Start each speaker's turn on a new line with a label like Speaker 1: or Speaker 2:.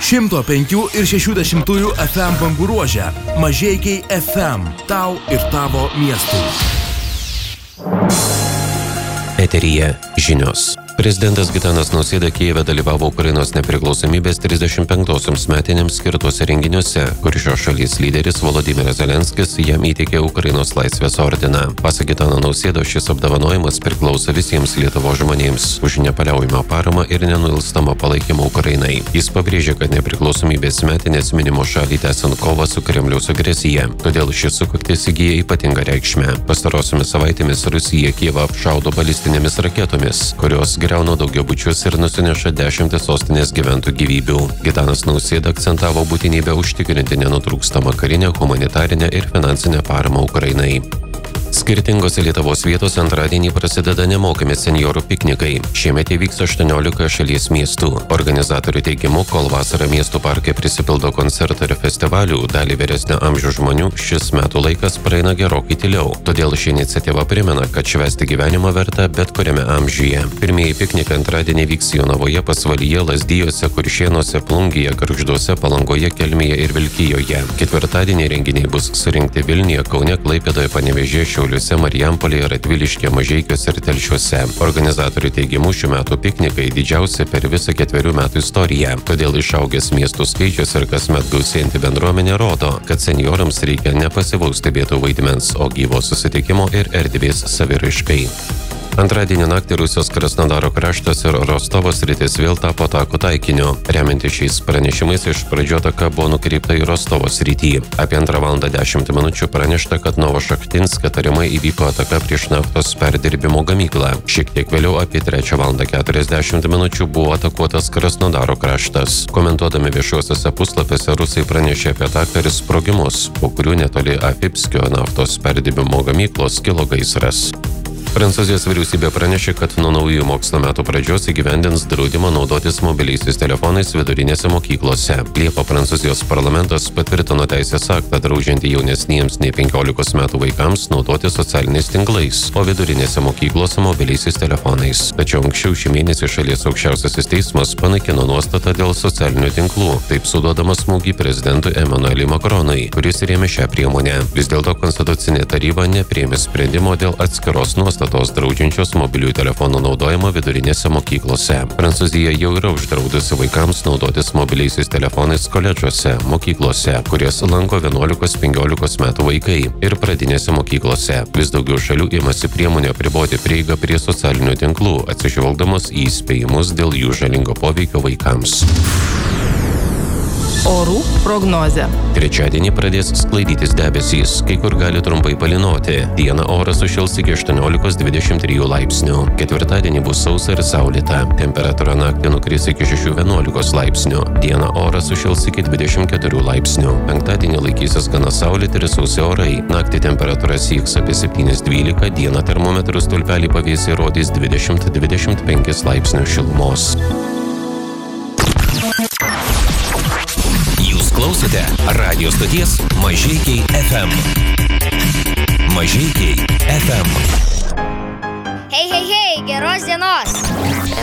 Speaker 1: 105 ir 60 FM bangų ruože. Mažeikiai FM. Tau ir tavo miestui.
Speaker 2: Eteryje žinios. Prezidentas Gitanas Nausėda Kijeve dalyvavo Ukrainos nepriklausomybės 35-osioms metinėms skirtuose renginiuose, kur šios šalies lyderis Volodymyras Zelenskis jam įteikė Ukrainos laisvės ordiną. Pasak Gitano Nausėdos, šis apdovanojimas priklauso visiems Lietuvos žmonėms už nepaliaujamą paramą ir nenuilstamą palaikymą Ukrainai. Jis pabrėžė, kad nepriklausomybės metinės minimos šalį tęsiant kovą su Kremliaus agresija, todėl šis sukaktis įgyja ypatingą reikšmę. Pastarosiomis savaitėmis Rusija Kijevą apšaudo balistinėmis raketomis, kurios griauna daugiabučius ir nusineša dešimtis sostinės gyventojų gyvybių. Gitanas Nausėda akcentavo būtinybę užtikrinti nenutrūkstamą karinę, humanitarinę ir finansinę paramą Ukrainai. Skirtingose Lietuvos vietose antradienį prasideda nemokami senjorų piknikai. Šiemet įvyks 18 šalies miestų. Organizatorių teigimu, kol vasarą miestų parkai prisipildo koncertų ir festivalių, dalį vyresnio amžiaus žmonių šis metų laikas praeina gerokai tyliau. Todėl ši iniciatyva primena, kad švęsti gyvenimą verta bet kuriame amžiuje. Pirmieji piknikai antradienį vyks Jonavoje, Pasvalyje, Lazdijuose, Kuršėnuose, Plungėje, Gargžduose, Palangoje, Kelmėje ir Vilkijoje. Ketvirtadienį renginiai bus surinkti Vilniuje, Kaune, Klaipėdoje, Panevėžyje, Šiauliuose, Marijampolėje, Radviliškyje, Mažeikiuose ir Telšiuose. Organizatorių teigimu, šių metų piknikai didžiausia per visą 4 metų istoriją. Todėl išaugęs miestų skaičius ir kasmet gausėjanti bendruomenė rodo, kad senjorams reikia ne pasyvaus stebėtojų vaidmens, o gyvo susitikimo ir erdvės saviraiškai. Antradienį naktį Rusijos Krasnodaro kraštas ir Rostovo sritis vėl tapo atakų taikiniu. Remiantis šiais pranešimais, iš pradžių ataka buvo nukreipta į Rostovo sritį. Apie 2:10 minučių pranešta, kad Novošachtinske tariamai įvyko ataka prieš naftos perdirbimo gamyklą. Šiek tiek vėliau apie 3:40 minučių buvo atakuotas Krasnodaro kraštas. Komentuodami viešuosiuose puslapiuose, rusai pranešė apie ataką ir sprogimus, po kurių netoli Afipskio naftos perdirbimo gamyklos kilo gaisras. Prancūzijos vyriausybė pranešė, kad nuo naujųjų mokslo metų pradžios įgyvendins draudimą naudotis mobiliaisiais telefonais vidurinėse mokyklose. Liepą Prancūzijos parlamentas patvirtino teisės aktą draudžiantį jaunesniems nei 15 metų vaikams naudoti socialiniais tinklais, o vidurinėse mokyklose mobiliaisiais telefonais. Tačiau anksčiau šį mėnesį šalies aukščiausiasis teismas panaikino nuostatą dėl socialinių tinklų, taip suduodamas smūgį prezidentui Emmanueliui Macronui, kuris rėmė šią priemonę. Vis dėlto Konstitucinė taryba nepriėmė sprendimo dėl atskiros nuostatos draudžiančios mobiliųjų telefonų naudojimą vidurinėse mokyklose. Prancūzija jau yra uždraudusi vaikams naudotis mobiliaisiais telefonais koledžuose, mokyklose, kurias lanko 11-15 metų vaikai, ir pradinėse mokyklose. Vis daugiau šalių imasi priemonių apriboti prieigą prie socialinių tinklų, atsižvelgdamos į įspėjimus dėl jų žalingo poveikio vaikams.
Speaker 3: Orų prognozė.
Speaker 2: Trečiadienį pradės sklaidytis debesys, kai kur gali trumpai palynoti. Dieną oras sušils iki 18-23 laipsnių. Ketvirtadienį bus sausa ir saulėta. Temperatūra naktį nukris iki 6-11 laipsnių. Dieną oras sušils iki 24 laipsnių. Penktadienį laikysis gana saulėti ir sausi orai. Naktį temperatūra sieks apie 7-12, dieną termometrų stulpelį pavėsiai rodys 20-25 laipsnių šilumos.
Speaker 4: Klausote radio stoties Mažeikiai FM. Mažeikiai FM.
Speaker 5: Hei, geros dienos.